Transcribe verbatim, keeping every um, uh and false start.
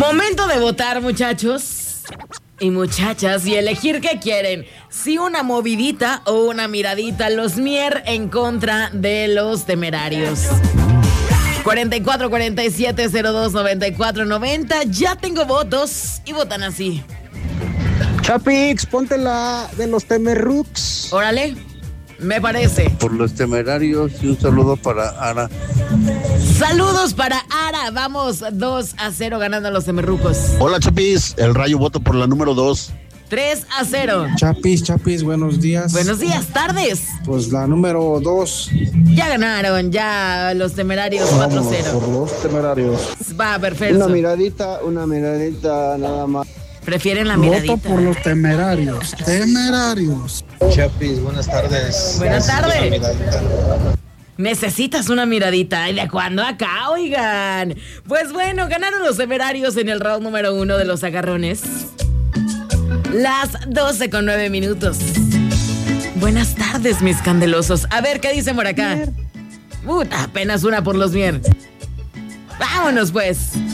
Momento de votar, muchachos y muchachas, y elegir qué quieren. Si una movidita o una miradita. Los Mier en contra de los Temerarios. cuarenta y cuatro, cuarenta y siete, cero dos, noventa y cuatro, noventa. Ya tengo votos y votan así. Chapix, ponte la de los Temerrux. Órale, me parece. Por los Temerarios y un saludo para Ara. Saludos para Ara. Vamos dos a cero ganando a los Temerrucos. Hola, Chapis. El Rayo voto por la número dos. tres a cero. Chapis, Chapis, buenos días. Buenos días, tardes. Pues la número dos. Ya ganaron, ya los Temerarios cuatro cero. Por los Temerarios. Va, perfecto. Una miradita, una miradita nada más. Prefieren la miradita. Voto por los Temerarios. Temerarios. Chapis, buenas tardes. Buenas tardes. Necesitas una miradita. ¿Y de cuándo acá, oigan? Pues bueno, ganaron los Temerarios en el round número uno de los agarrones. Las doce con nueve minutos. Buenas tardes, mis candelosos. A ver, ¿qué dicen por acá? Puta, apenas una por los Mier. Vámonos, pues.